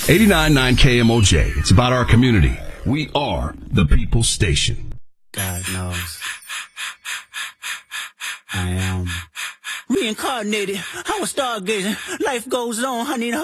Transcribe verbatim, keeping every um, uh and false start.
eighty-nine point nine K M O J. It's about our community. We are the People's Station. God knows. I am reincarnated. I was stargazing. Life goes on. I need a